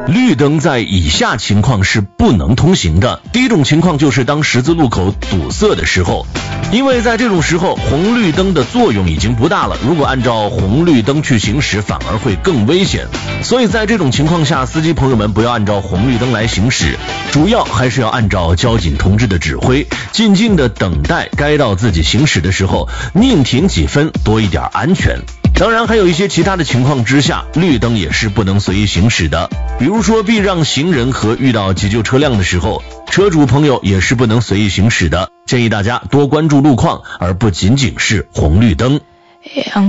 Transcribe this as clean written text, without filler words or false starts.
绿灯在以下情况是不能通行的。第一种情况就是当十字路口堵塞的时候，因为在这种时候红绿灯的作用已经不大了，如果按照红绿灯去行驶反而会更危险，所以在这种情况下，司机朋友们不要按照红绿灯来行驶，主要还是要按照交警同志的指挥，静静的等待该到自己行驶的时候宁停几分，多一点安全。当然还有一些其他的情况之下，绿灯也是不能随意行驶的，比如说避让行人和遇到急救车辆的时候，车主朋友也是不能随意行驶的，建议大家多关注路况，而不仅仅是红绿灯。